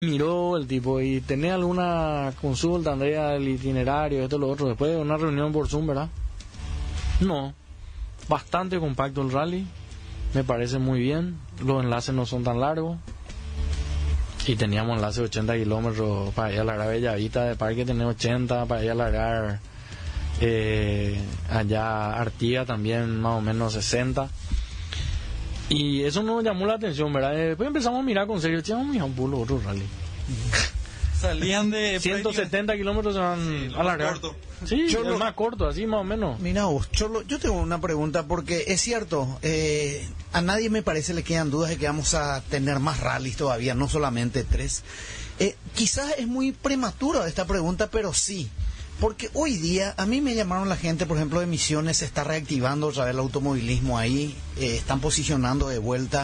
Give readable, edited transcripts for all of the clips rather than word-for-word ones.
miró el tipo y tenía alguna consulta, Andrea, del itinerario, esto, lo otro, después de una reunión por Zoom, ¿verdad? No, bastante compacto el rally, me parece muy bien, los enlaces no son tan largos y teníamos enlaces de 80 kilómetros para ir a largar Bellavista, de Parque tener 80, para ir a largar allá Artigas también más o menos 60. Y eso nos llamó la atención, ¿verdad? Después empezamos a mirar con serio, vamos a mirar un pueblo otro rally. Salían de 170 kilómetros se van a largar. Sí, es más corto, así más o menos. Mira vos, Cholo, yo tengo una pregunta porque es cierto, a nadie me parece le quedan dudas de que vamos a tener más rallies todavía, no solamente 3. Quizás es muy prematura esta pregunta, pero sí. Porque hoy día, a mí me llamaron la gente, por ejemplo, de Misiones, se está reactivando otra vez el automovilismo ahí, están posicionando de vuelta.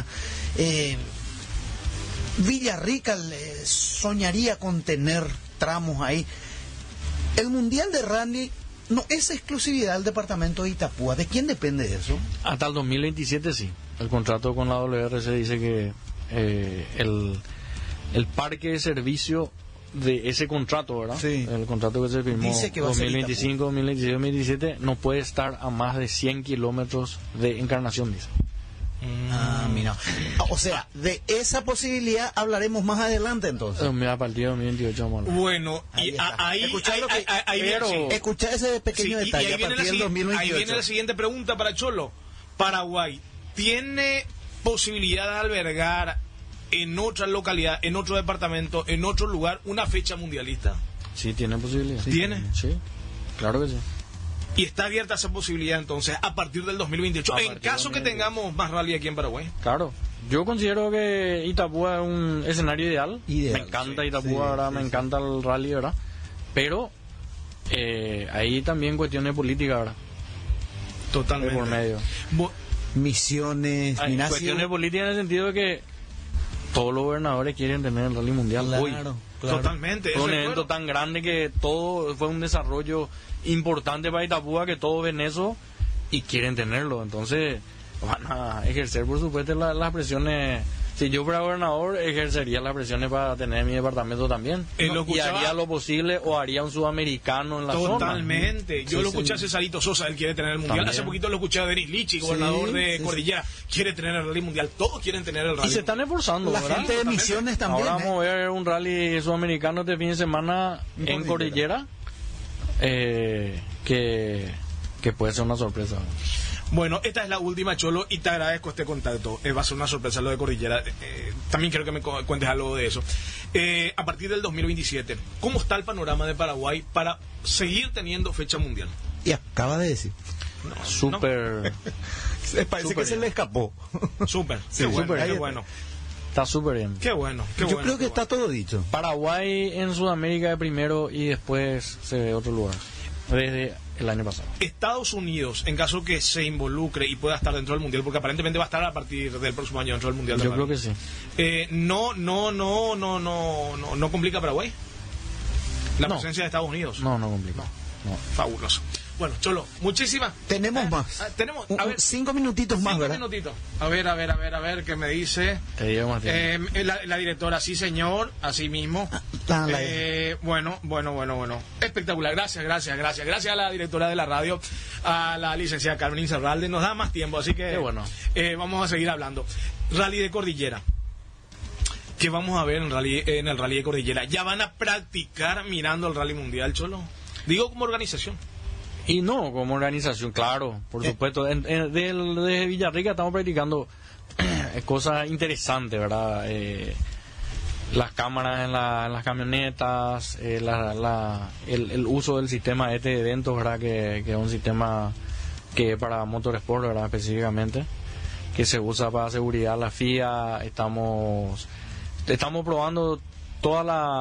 Villarrica soñaría con tener tramos ahí. El Mundial de Rally no es exclusividad del departamento de Itapúa. ¿De quién depende eso? Hasta el 2027 sí. El contrato con la WRC dice que el parque de servicio de ese contrato, ¿verdad? Sí. El contrato que se firmó dice que va 2025, 2016, 2017 no puede estar a más de 100 kilómetros de Encarnación, dice. Mira. O sea, de esa posibilidad hablaremos más adelante entonces. A partir de 2028 vamos a hablar. Bueno, y ahí escuchá ese pequeño detalle. Ahí viene la siguiente pregunta para Cholo. Paraguay, ¿tiene posibilidad de albergar en otra localidad, en otro departamento, en otro lugar, una fecha mundialista? Sí, tiene posibilidad. ¿Tiene? Sí, claro que sí. Y está abierta esa posibilidad entonces a partir del 2028, en caso que tengamos más rally aquí en Paraguay. Claro, yo considero que Itapúa es un escenario ideal. Me encanta Itapúa, ¿verdad? Me encanta el rally, ¿verdad? Pero hay también cuestiones políticas, ¿verdad? Totalmente. Por medio. Misiones, hay cuestiones políticas en el sentido de que todos los gobernadores quieren tener el rally mundial hoy. Claro. Totalmente. Fue un evento tan grande que todo fue un desarrollo importante para Itapúa, que todos ven eso y quieren tenerlo. Entonces van a ejercer, por supuesto, las presiones. Si yo fuera gobernador, ejercería las presiones para tener mi departamento también. Y haría lo posible, o haría un sudamericano en la zona. Totalmente. Yo lo escuché a Cesarito Sosa, él quiere tener el mundial. También. Hace poquito lo escuché a Denis Lichi, gobernador de Cordillera. Quiere tener el rally mundial. Todos quieren tener el rally. Y se están esforzando, la ¿verdad? gente de Misiones también. Ahora vamos a ver un rally sudamericano este fin de semana en Cordillera. Que puede ser una sorpresa. Bueno, esta es la última, Cholo, y te agradezco este contacto. Va a ser una sorpresa lo de Cordillera. También quiero que me cuentes algo de eso. A partir del 2027, ¿cómo está el panorama de Paraguay para seguir teniendo fecha mundial? Y acaba de decir. Súper. Parece que se le escapó. Súper. Sí, qué bueno. Está súper bien. Qué bueno. Yo creo que está todo dicho. Paraguay en Sudamérica de primero y después se ve otro lugar. Desde el año pasado. Estados Unidos, en caso que se involucre y pueda estar dentro del mundial, porque aparentemente va a estar a partir del próximo año dentro del mundial. Yo creo que sí. No complica Paraguay la presencia de Estados Unidos. No complica. No. Fabuloso. Bueno, Cholo, muchísimas. Tenemos más. Tenemos, a ver, 5 minutitos más, ¿verdad? 5 minutitos. A ver, ¿qué me dice? Te digo más tiempo. La directora, sí señor, así mismo. Bueno. Espectacular, gracias a la directora de la radio, a la licenciada Carmen Incerralde. Nos da más tiempo, así que qué bueno. Vamos a seguir hablando. Rally de Cordillera. ¿Qué vamos a ver en el Rally de Cordillera? ¿Ya van a practicar mirando el Rally Mundial, Cholo? Digo como organización. Y no, como organización, claro, por supuesto. Desde Villarrica estamos practicando cosas interesantes, ¿verdad? Las cámaras en las camionetas, el uso del sistema de eventos, ¿verdad? Que es un sistema que es para Motorsport, ¿verdad? Específicamente, que se usa para seguridad. La FIA, estamos probando toda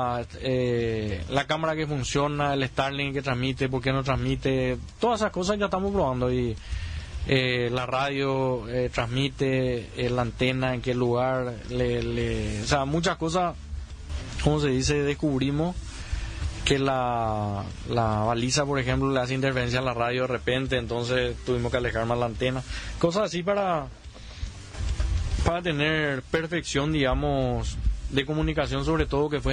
la cámara que funciona, el Starlink que transmite, por qué no transmite, todas esas cosas ya estamos probando. Y la radio transmite, la antena en qué lugar, o sea, muchas cosas, como se dice, descubrimos que la baliza, por ejemplo, le hace interferencia a la radio de repente, entonces tuvimos que alejar más la antena, cosas así para tener perfección, digamos, de comunicación, sobre todo, que fue